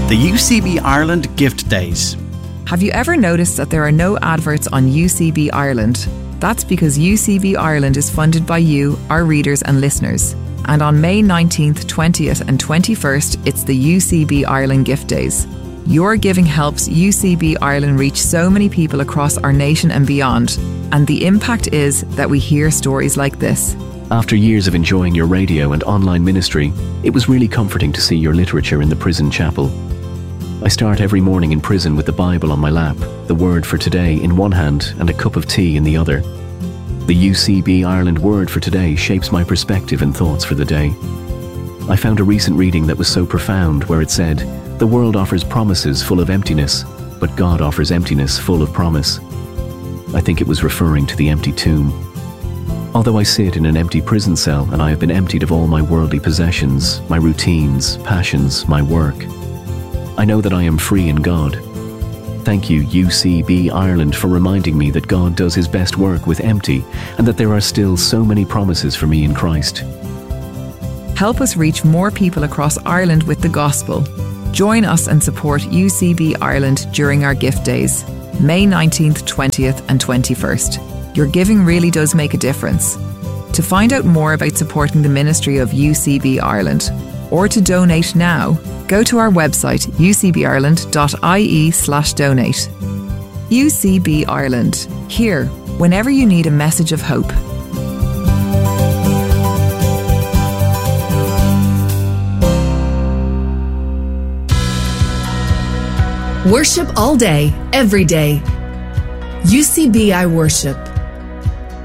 The UCB Ireland Gift Days. Have you ever noticed that there are no adverts on UCB Ireland? That's because UCB Ireland is funded by you, our readers and listeners. And on May 19th, 20th and 21st, it's the UCB Ireland Gift Days. Your giving helps UCB Ireland reach so many people across our nation and beyond. And the impact is that we hear stories like this. After years of enjoying your radio and online ministry, it was really comforting to see your literature in the prison chapel. I start every morning in prison with the Bible on my lap, the Word for Today in one hand and a cup of tea in the other. The UCB Ireland Word for Today shapes my perspective and thoughts for the day. I found a recent reading that was so profound where it said, "The world offers promises full of emptiness, but God offers emptiness full of promise." I think it was referring to the empty tomb. Although I sit in an empty prison cell and I have been emptied of all my worldly possessions, my routines, passions, my work, I know that I am free in God. Thank you, UCB Ireland, for reminding me that God does his best work with empty and that there are still so many promises for me in Christ. Help us reach more people across Ireland with the gospel. Join us and support UCB Ireland during our gift days, May 19th, 20th and 21st. Your giving really does make a difference. To find out more about supporting the ministry of UCB Ireland, or to donate now, go to our website ucbireland.ie/donate. UCB Ireland, here whenever you need a message of hope. Worship all day, every day. UCB I Worship.